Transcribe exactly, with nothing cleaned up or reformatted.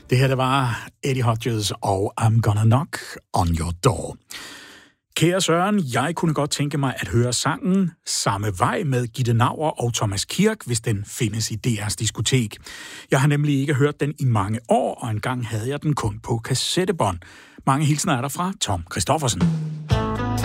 Det her, det var Eddie Hodges og I'm Gonna Knock on Your Door. Kære Søren, jeg kunne godt tænke mig at høre sangen Samme Vej med Gitte Naur og Thomas Kirk, hvis den findes i D R's diskotek. Jeg har nemlig ikke hørt den i mange år, og engang havde jeg den kun på kassettebånd. Mange hilsner er der fra Tom Christoffersen.